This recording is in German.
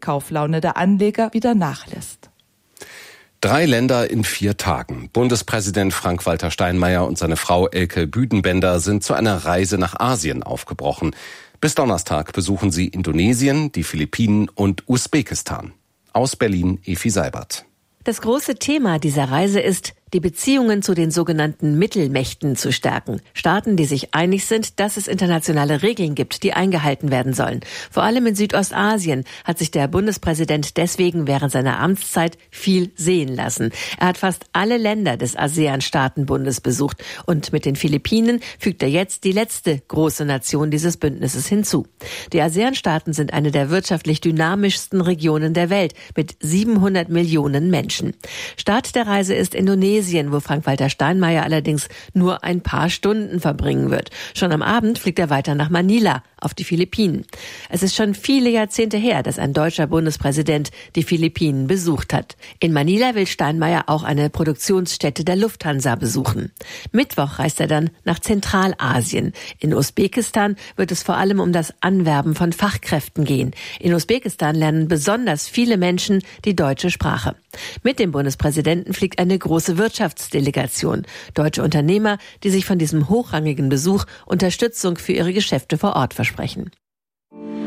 Kauflaune der Anleger wieder nachlässt. 3 Länder in 4 Tagen. Bundespräsident Frank-Walter Steinmeier und seine Frau Elke Büdenbender sind zu einer Reise nach Asien aufgebrochen. Bis Donnerstag besuchen sie Indonesien, die Philippinen und Usbekistan. Aus Berlin Efi Seibert. Das große Thema dieser Reise ist, die Beziehungen zu den sogenannten Mittelmächten zu stärken. Staaten, die sich einig sind, dass es internationale Regeln gibt, die eingehalten werden sollen. Vor allem in Südostasien hat sich der Bundespräsident deswegen während seiner Amtszeit viel sehen lassen. Er hat fast alle Länder des ASEAN-Staatenbundes besucht und mit den Philippinen fügt er jetzt die letzte große Nation dieses Bündnisses hinzu. Die ASEAN-Staaten sind eine der wirtschaftlich dynamischsten Regionen der Welt mit 700 Millionen Menschen. Start der Reise ist Indonesien, wo Frank-Walter Steinmeier allerdings nur ein paar Stunden verbringen wird. Schon am Abend fliegt er weiter nach Manila auf die Philippinen. Es ist schon viele Jahrzehnte her, dass ein deutscher Bundespräsident die Philippinen besucht hat. In Manila will Steinmeier auch eine Produktionsstätte der Lufthansa besuchen. Mittwoch reist er dann nach Zentralasien. In Usbekistan wird es vor allem um das Anwerben von Fachkräften gehen. In Usbekistan lernen besonders viele Menschen die deutsche Sprache. Mit dem Bundespräsidenten fliegt eine große Wirtschaftsdelegation. Deutsche Unternehmer, die sich von diesem hochrangigen Besuch Unterstützung für ihre Geschäfte vor Ort versprechen.